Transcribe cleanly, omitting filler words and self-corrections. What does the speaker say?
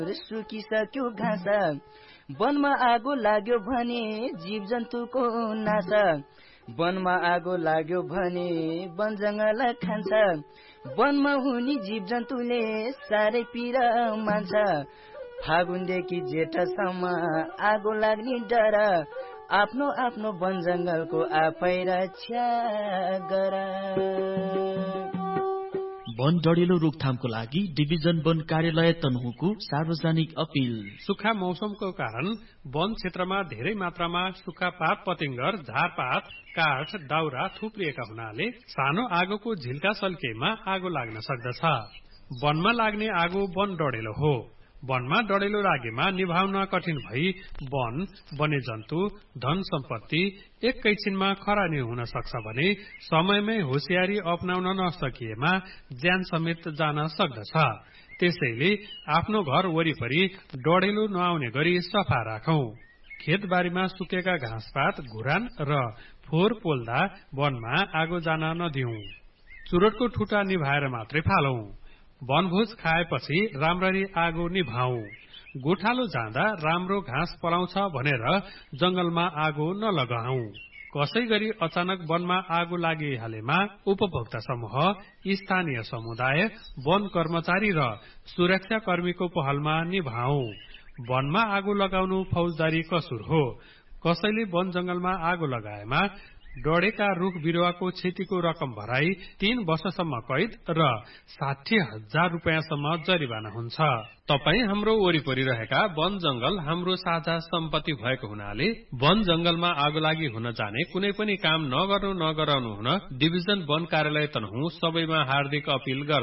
सुकिसक्यो घाँस वनमा आगो लाग्यो भने जीव जन्तुको नाश वनमा आगो लाग्यो भने वन जंगल खान्छ वनमा हुने जीव जन्तुले साह्रै पीडा मान्छ फागुनदेखि जेठसम्म आगो लाग्ने डर आफ्नो आफ्नो वन जंगलको आफै रक्षा गर। वन डढेलो रोकथामको लागि डिभिजन वन कार्यालय तनहुँको सार्वजनिक अपील। सुक्खा मौसमको कारण वन क्षेत्रमा धेरै मात्रामा सुक्खा पात पतिंगर झारपात काठ दाउरा थुप्रिएका हुनाले सानो आगोको झिल्का सल्केमा आगो लाग्न सक्दछ। वनमा लाग्ने आगो वन डढेलो हो। वनमा डढेलो लागेमा निभाउन कठिन भई वन वन्यजन्तु धन सम्पत्ति एकैछिनमा खरानी हुन सक्छ भने समयमै होशियारी अपनाउन नसकिएमा ज्यान समेत जान सक्दछ। त्यसैले आफ्नो घर वरिपरि डढेलो नआउने गरी सफा राखौं। खेतबारीमा सुकेका घाँसपात घुरान र फोहोर पोल्दा वनमा आगो जान नदिऊ। चुरोटको ठुटा निभाएर मात्रै फालौं। वनभोज खाएपछि राम्ररी आगो निभाऊ। गोठालो जाँदा राम्रो घाँस पलाउँछ भनेर जंगलमा आगो नलगाऊ। कसै गरी अचानक वनमा आगो लागिहालेमा उपभोक्ता समूह स्थानीय समुदाय वन कर्मचारी र सुरक्षा कर्मीको पहलमा निभाऊ। वनमा आगो लगाउनु फौजदारी कसुर हो। कसैले वन जंगलमा आगो लगाएमा डढेका रुख बिरुवाको क्षतिको रकम भराई 3 वर्षसम्म कैद र 60,000 रुपियाँसम्म जरिवाना हुन्छ। तपाई हाम्रो वरिपरि रहेका वन जंगल हाम्रो साझा सम्पत्ति भएको हुनाले वन जंगलमा आगो लागि हुन जाने कुनै पनि काम नगराउनु हुन डिभिजन वन कार्यालय तनहुँ सबैमा हार्दिक अपील गर्दछ।